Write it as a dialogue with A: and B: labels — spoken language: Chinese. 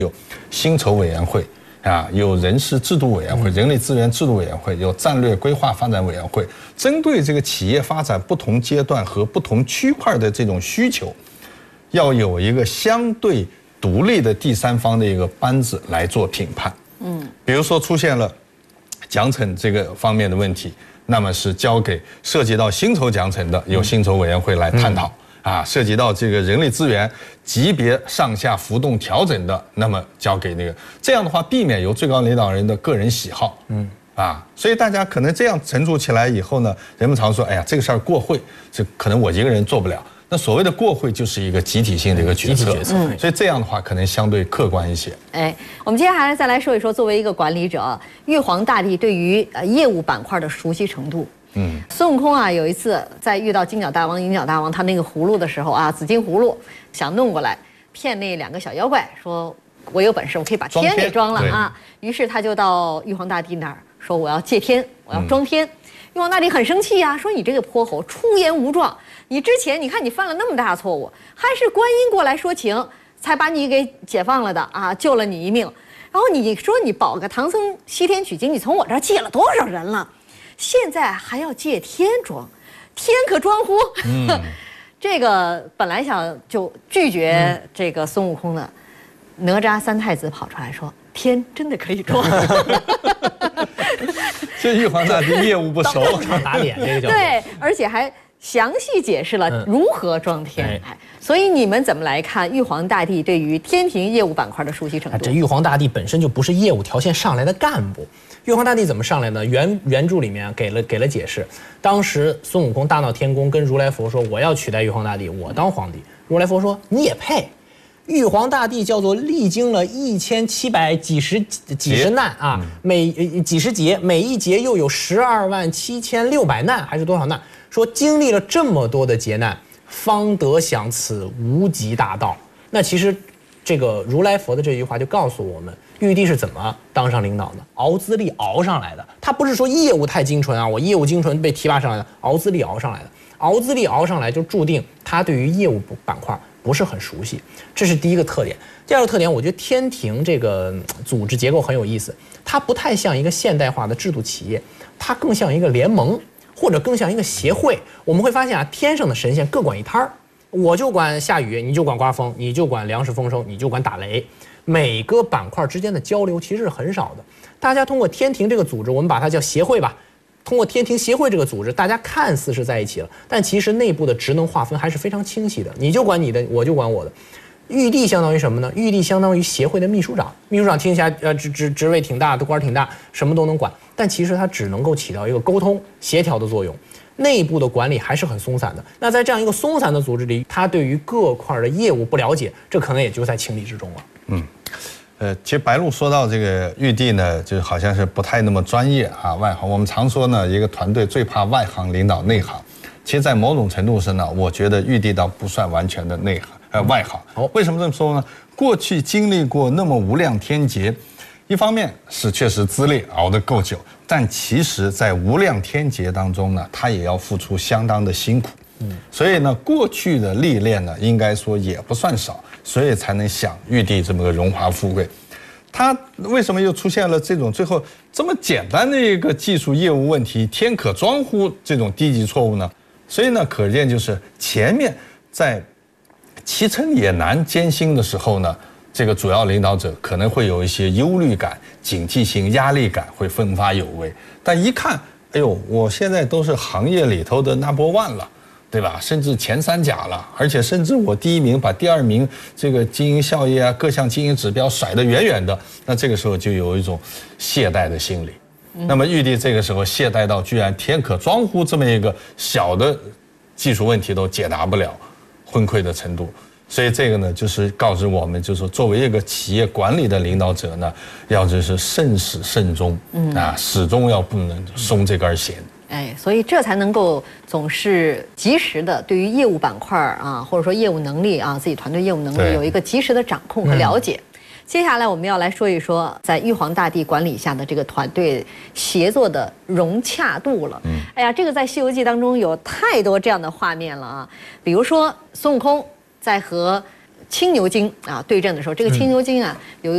A: 有薪酬委员会啊，有人事制度委员会、人力资源制度委员会，有战略规划发展委员会，针对这个企业发展不同阶段和不同区块的这种需求，要有一个相对独立的第三方的一个班子来做评判。比如说出现了奖惩这个方面的问题，那么是交给涉及到薪酬奖惩的，由薪酬委员会来探讨。涉及到这个人力资源级别上下浮动调整的，那么交给那个，这样的话避免由最高领导人的个人喜好，所以大家可能这样陈述起来以后呢，人们常说，哎呀，这个事儿过会，这可能我一个人做不了。那所谓的过会就是一个集体性的一个决策，所以这样的话可能相对客观一些。
B: 我们接下来再来说一说，作为一个管理者，玉皇大帝对于业务板块的熟悉程度。孙悟空有一次在遇到金角大王、银角大王他那个葫芦的时候紫金葫芦想弄过来骗那2个小妖怪，说我有本事，我可以把天给装了于是他就到玉皇大帝那儿说我要借天，我要装天。玉皇大帝很生气说你这个泼猴出言无状，你之前你看你犯了那么大错误，还是观音过来说情才把你给解放了的救了你一命。然后你说你保个唐僧西天取经，你从我这儿借了多少人了？现在还要借天装，天可装乎？这个本来想就拒绝这个孙悟空的，哪吒3太子跑出来说：“天真的可以装。”
A: 这玉皇大帝业务不熟，
C: 打脸这个叫
B: 对，而且还详细解释了如何装天。所以你们怎么来看玉皇大帝对于天庭业务板块的熟悉程度？
C: 这玉皇大帝本身就不是业务条线上来的干部。玉皇大帝怎么上来呢？原著里面给了解释。当时孙悟空大闹天宫，跟如来佛说：“我要取代玉皇大帝，我当皇帝。”如来佛说：“你也配。”玉皇大帝叫做历经了1700几十难每几十劫，每一劫又有127600难，还是多少难？说经历了这么多的劫难，方得享此无极大道。那其实这个如来佛的这句话就告诉我们，玉帝是怎么当上领导的？熬资历熬上来的。他不是说业务太精纯我业务精纯被提拔上来的，熬资历熬上来的。熬资历熬上来就注定他对于业务板块不是很熟悉，这是第一个特点。第二个特点，我觉得天庭这个组织结构很有意思，它不太像一个现代化的制度企业，它更像一个联盟，或者更像一个协会。我们会发现天上的神仙各管一摊儿，我就管下雨，你就管刮风，你就管粮食丰收，你就管打雷。每个板块之间的交流其实是很少的。大家通过天庭这个组织，我们把它叫协会吧。通过天庭协会这个组织，大家看似是在一起了，但其实内部的职能划分还是非常清晰的。你就管你的，我就管我的。玉帝相当于什么呢？玉帝相当于协会的秘书长。秘书长听起来职位挺大的，官挺大，什么都能管，但其实他只能够起到一个沟通协调的作用。内部的管理还是很松散的。那在这样一个松散的组织里，他对于各块的业务不了解，这可能也就在情理之中了。
A: 其实白鹿说到这个玉帝呢，就好像是不太那么专业外行。我们常说呢，一个团队最怕外行领导内行。其实，在某种程度上呢，我觉得玉帝倒不算完全的外行。为什么这么说呢？过去经历过那么无量天劫，一方面是确实资历熬得够久，但其实在无量天劫当中呢，他也要付出相当的辛苦。所以呢，过去的历练呢，应该说也不算少，所以才能享玉帝这么个荣华富贵。他为什么又出现了这种最后这么简单的一个技术业务问题，天可装乎这种低级错误呢？所以呢，可见就是前面在骑乘野难艰辛的时候呢，这个主要领导者可能会有一些忧虑感、警惕性、压力感会奋发有为，但一看，哎呦，我现在都是行业里头的 No.1 了。对吧？甚至前3甲了，而且甚至我第1名把第2名这个经营效益各项经营指标甩得远远的，那这个时候就有一种懈怠的心理。那么玉帝这个时候懈怠到居然天可装乎这么一个小的技术问题都解答不了，昏聩的程度。所以这个呢，就是告知我们，就是说作为一个企业管理的领导者呢，要就是慎始慎终，始终要不能松这根弦。
B: 所以这才能够总是及时的对于业务板块或者说业务能力自己团队业务能力有一个及时的掌控和了解。接下来我们要来说一说在玉皇大帝管理下的这个团队协作的融洽度了。这个在《西游记》当中有太多这样的画面了比如说孙悟空在和青牛精对阵的时候，这个青牛精有